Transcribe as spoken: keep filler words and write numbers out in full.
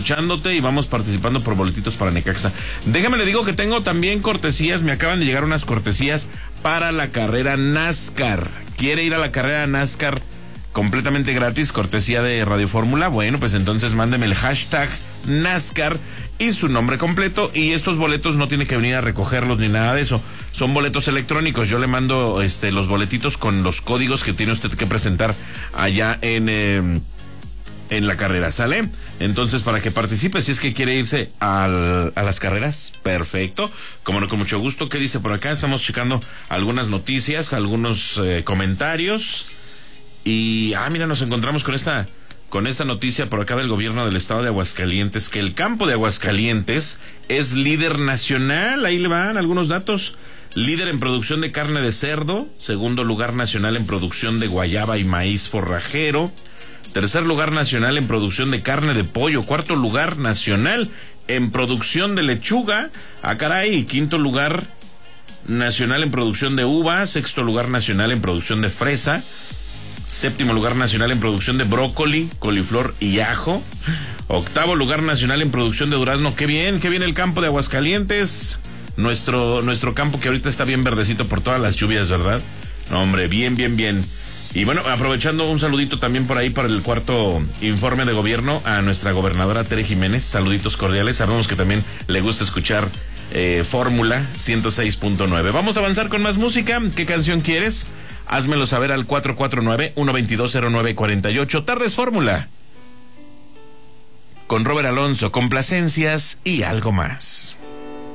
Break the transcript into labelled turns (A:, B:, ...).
A: escuchándote y vamos participando por boletitos para Necaxa. Déjame le digo que tengo también cortesías, me acaban de llegar unas cortesías para la carrera NASCAR. ¿Quiere ir a la carrera NASCAR completamente gratis, cortesía de Radio Fórmula? Bueno, pues entonces mándeme el hashtag NASCAR y su nombre completo, y estos boletos no tiene que venir a recogerlos ni nada de eso. Son boletos electrónicos. Yo le mando este los boletitos con los códigos que tiene usted que presentar allá en... Eh, en la carrera, ¿sale? Entonces, para que participe, si es que quiere irse al, a las carreras, perfecto. Como no, con mucho gusto. ¿Qué dice por acá? Estamos checando algunas noticias, algunos eh, comentarios. Y, ah, mira, nos encontramos con esta, con esta noticia por acá del gobierno del estado de Aguascalientes, que el campo de Aguascalientes es líder nacional. Ahí le van algunos datos. Líder en producción de carne de cerdo, segundo lugar nacional en producción de guayaba y maíz forrajero, tercer lugar nacional en producción de carne de pollo, cuarto lugar nacional en producción de lechuga, ah caray, y quinto lugar nacional en producción de uva, sexto lugar nacional en producción de fresa, séptimo lugar nacional en producción de brócoli, coliflor y ajo, octavo lugar nacional en producción de durazno. Qué bien, qué bien el campo de Aguascalientes, nuestro, nuestro campo que ahorita está bien verdecito por todas las lluvias, ¿verdad? No, hombre, bien, bien, bien. Y bueno, aprovechando, un saludito también por ahí para el cuarto informe de gobierno a nuestra gobernadora Tere Jiménez. Saluditos cordiales. Sabemos que también le gusta escuchar eh, Fórmula ciento seis punto nueve. Vamos a avanzar con más música. ¿Qué canción quieres? Házmelo saber al cuatro cuatro nueve, uno dos dos, cero nueve cuatro ocho. Tardes Fórmula. Con Robert Alonso, complacencias y algo más.